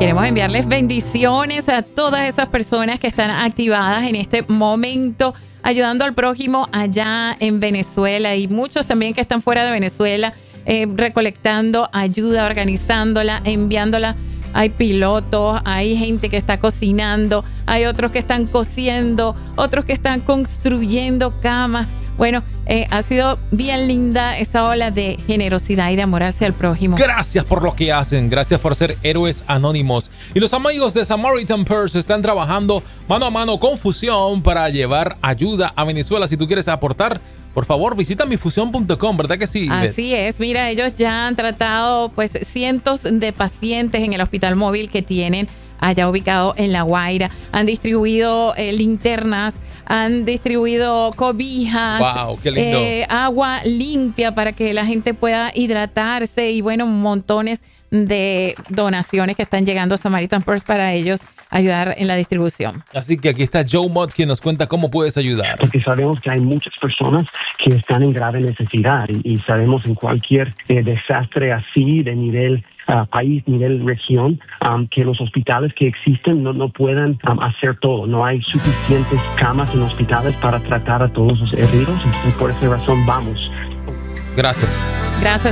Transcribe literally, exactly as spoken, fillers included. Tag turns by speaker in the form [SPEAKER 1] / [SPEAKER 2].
[SPEAKER 1] Queremos enviarles bendiciones a todas esas personas que están activadas en este momento, ayudando al prójimo allá en Venezuela, y muchos también que están fuera de Venezuela, eh, recolectando ayuda, organizándola, enviándola. Hay pilotos, hay gente que está cocinando, hay otros que están cosiendo, otros que están construyendo camas. Bueno, eh, ha sido bien linda esa ola de generosidad y de amor hacia el prójimo.
[SPEAKER 2] Gracias por lo que hacen, gracias por ser héroes anónimos. Y los amigos de Samaritan Purse están trabajando mano a mano con Fusión para llevar ayuda a Venezuela. Si tú quieres aportar, por favor, visita mifusión punto com, ¿verdad que sí?
[SPEAKER 1] Así es. Mira, ellos ya han tratado pues cientos de pacientes en el hospital móvil que tienen allá ubicado en La Guaira. Han distribuido eh, linternas, han distribuido cobijas,
[SPEAKER 2] wow, qué lindo.
[SPEAKER 1] Eh, agua limpia para que la gente pueda hidratarse, y bueno, montones de donaciones que están llegando a Samaritan Purse para ellos ayudar en la distribución.
[SPEAKER 2] Así que aquí está Joe Mott, quien nos cuenta cómo puedes ayudar.
[SPEAKER 3] Porque sabemos que hay muchas personas que están en grave necesidad, y, y sabemos en cualquier eh, desastre así de nivel Uh, país, nivel región, um, que los hospitales que existen no, no puedan um, hacer todo. No hay suficientes camas en hospitales para tratar a todos los heridos, y por esa razón vamos.
[SPEAKER 2] Gracias.
[SPEAKER 1] Gracias.